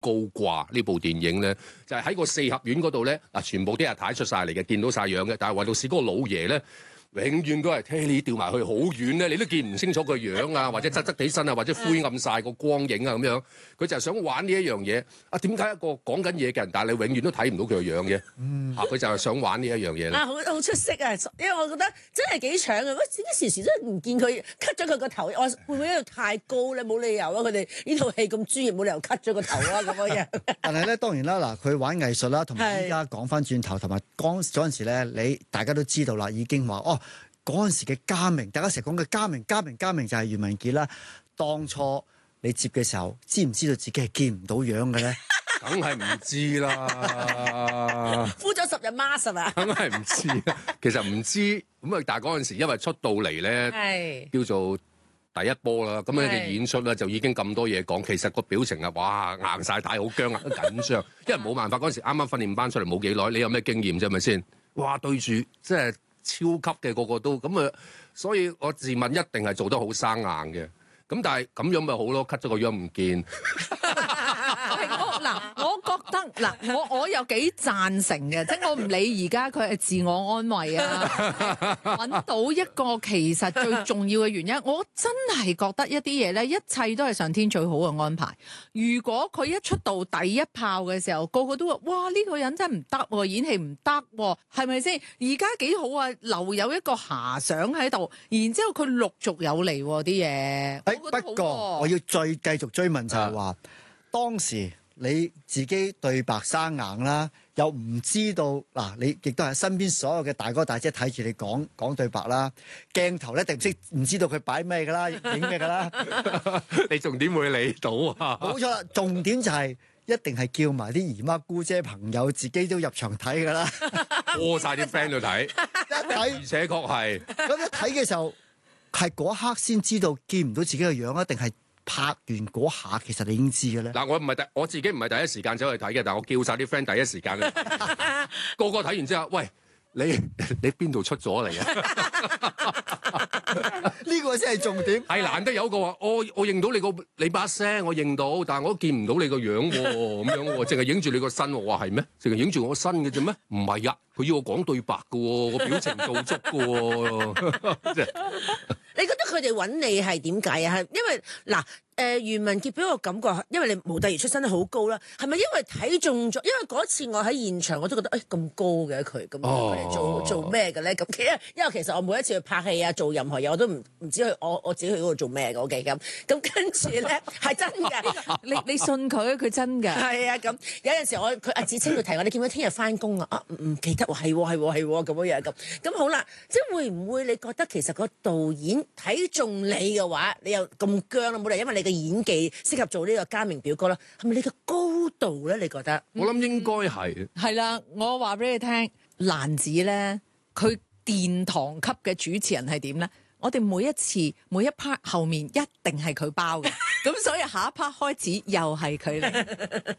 高掛呢部電影咧，就係喺個四合院嗰度咧，嗱全部啲阿太出晒嚟嘅，見到晒樣嘅，但係唯獨是嗰個老爺咧。永遠都係聽你調埋去好遠咧，你都見唔清楚佢樣啊，或者側側地身啊，或者灰暗晒個光影啊咁樣。佢就係想玩呢一樣嘢。啊，點解一個講緊嘢嘅人，但係你永遠都睇唔到佢個樣嘅？佢就係想玩呢一樣嘢啦。 好出色啊！因為我覺得真係幾搶嘅。我點解時時都唔見佢 cut 咗佢個頭？我會唔會因為太高咧？冇理由啊！佢哋呢套戲咁專業，冇理由 cut 咗個頭啊咁樣。 但係咧，當然啦，嗱，佢玩藝術啦，同埋依家講翻轉頭，同埋嗰陣時咧，大家都知道啦，已經話哦。嗰陣時嘅嘉明，大家成日講嘅嘉明就係袁文傑啦。當初你接嘅時候，知唔知道自己係見唔到樣嘅咧？ 梗係唔知啦。 敷咗10日 mask 啊！ 梗係唔知啦。其實唔知咁啊，但係嗰陣時因為出到嚟咧，叫做第一波啦。咁樣嘅演出咧就已經咁多嘢講。其實個表情啊，哇硬晒帶，好僵啊，緊張。因為冇辦法，嗰陣時啱啱訓練班出嚟冇幾耐，你有咩經驗啫？係咪先？哇，對住即係。超級嘅個個都咁啊，所以我自問一定係做得好生硬嘅。咁但係咁樣咪好咯，cut 咗個樣唔見。 我覺得我有幾贊成嘅，即係我唔理而家佢係自我安慰啊，揾到一個其實最重要嘅原因，我真係覺得一啲嘢咧，一切都係上天最好嘅安排。如果佢一出道第一炮嘅時候，個個都話：哇，呢個人真係唔得喎，演戲唔得喎，係咪先？而家幾好啊，留有一個遐想喺度，然之後佢陸續有嚟喎啲嘢。 不過我要再繼續追問就係話，當時。你自己對白生硬啦，又唔知道嗱，你亦都係身邊所有嘅大哥大姐睇住你講對白啦，鏡頭咧定唔知道佢擺咩㗎啦，影咩㗎啦， 你仲點會理到啊？ 冇錯啦，重點就係一定係叫埋啲姨媽姑姐朋友自己都入場睇㗎啦， 過晒啲 friend 去睇，一睇而且確係咁一睇嘅時候，係嗰一刻先知道見唔到自己嘅樣啊，定係？拍完嗰下，其實你已經知嘅咧。 嗱，我自己唔係第一時間走去睇嘅，但係我叫晒啲 friend 第一時間去睇。個個睇完之後，喂，你邊度出咗嚟啊？ 呢個先係重點。 係難得有個話，我認到你把聲，我認到，但係我都見唔到你個樣喎，咁樣喎，淨係影住你個身喎。我話係咩？淨係影住我個身嘅啫咩？唔係呀，佢要我講對白嘅喎，個表情做足嘅喎。 你覺得佢哋揾你係點解啊？係因為嗱。袁文傑俾我感覺，因為你模特兒出身得好高啦，係咪因為睇中咗？因為嗰次我喺現場我都覺得咁高嘅佢，咁佢哋做咩嘅咧？咁因為其實我每一次去拍戲啊，做任何嘢我都唔知去我自己去嗰度做咩嘅，OK咁跟住咧係真嘅， 你信佢真嘅。 係啊，咁有陣時佢阿子清佢提我，你見唔見聽日翻工啊？唔記得喎，係咁樣樣咁好啦，即係會唔會你覺得其實個導演睇中你嘅話，你又咁僵啦？冇理由因為你嘅演技適合做呢個嘉明表哥啦，係咪你嘅高度咧？你覺得？ 我諗應該係。 係啦，我話俾你聽，蘭子咧，佢殿堂級嘅主持人係點咧？我哋每一 part 後面一定係佢包嘅，咁所以下一 part 開始又係佢嚟。